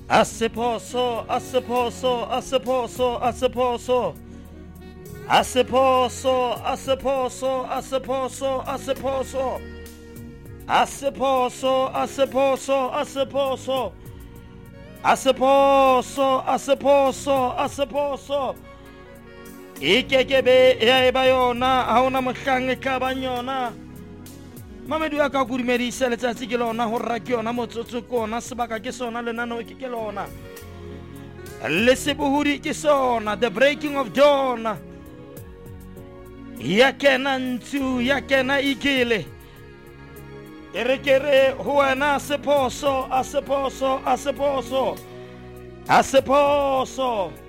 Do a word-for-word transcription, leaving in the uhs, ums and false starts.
A se poso, a se poso, a se poso, a se poso. A se poso, a se poso, a se poso, a se poso. A se poso, a se poso, a se poso. A se poso, a se poso, a se poso. Ikekebe ya eba yona, haona mohlang e ka bang yona. Mamedi wa ka go dumedisa letsatsi ke lona go rra ke yona motsotso ke ona sebaka ke sona lenaneo ke ke lona. Le sebohodi ke sona, the breaking of dawn. Ya kena ntsu, ya kena ikele. Ere kere ho wena se poso, a se poso, a se poso. A se poso.